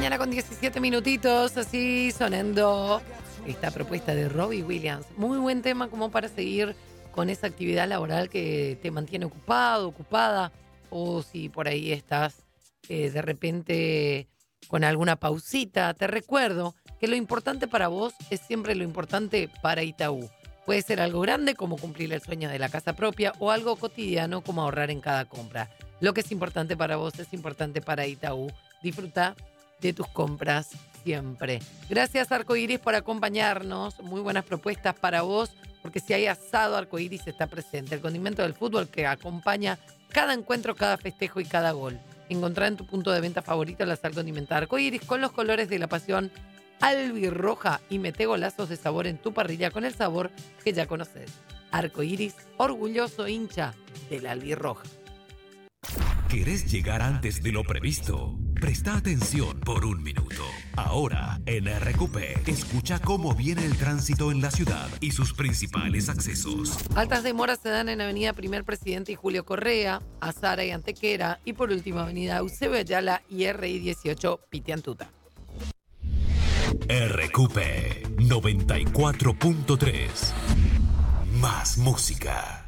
mañana con 17 minutitos, así sonando esta propuesta de Robbie Williams. Muy buen tema como para seguir con esa actividad laboral que te mantiene ocupado, ocupada, o si por ahí estás de repente con alguna pausita. Te recuerdo que lo importante para vos es siempre lo importante para Itaú. Puede ser algo grande como cumplir el sueño de la casa propia o algo cotidiano como ahorrar en cada compra. Lo que es importante para vos es importante para Itaú. Disfruta de tus compras siempre. Gracias Arcoiris por acompañarnos. Muy buenas propuestas para vos, porque si hay asado, Arcoiris está presente. El condimento del fútbol que acompaña cada encuentro, cada festejo y cada gol. Encontrá en tu punto de venta favorito la sal condimentada Arcoiris con los colores de la pasión albirroja y mete golazos de sabor en tu parrilla con el sabor que ya conoces. Arcoiris, orgulloso hincha de la albirroja. ¿Querés llegar antes de lo previsto? Presta atención por un minuto. Ahora, en RQP, escucha cómo viene el tránsito en la ciudad y sus principales accesos. Altas demoras se dan en Avenida Primer Presidente y Julio Correa, Azara y Antequera, y por último Avenida Eusebio Ayala y RI 18 Pitiantuta. RQP 94.3. Más música.